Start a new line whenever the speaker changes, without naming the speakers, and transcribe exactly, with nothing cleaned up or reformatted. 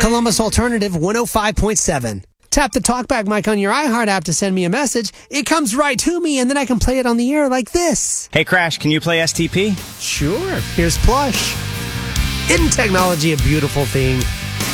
Columbus Alternative one oh five point seven. Tap the talkback mic on your iHeart app to send me a message. It comes right to me, and then I can play it on the air like this.
Hey, Crash, can you play S T P?
Sure. Here's Plush. Isn't technology a beautiful thing?